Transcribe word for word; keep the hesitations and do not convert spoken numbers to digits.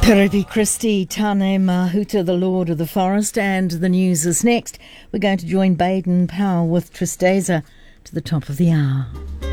Kiriti Christie, Tane Mahuta, the Lord of the Forest, and the news is next. We're going to join Baden Powell with Tristeza to the top of the hour.